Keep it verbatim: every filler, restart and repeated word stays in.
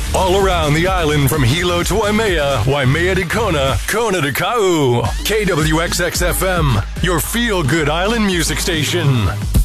All around the island from Hilo to Waimea, Waimea to Kona, Kona to Kau. K W X X F M, your feel-good island music station.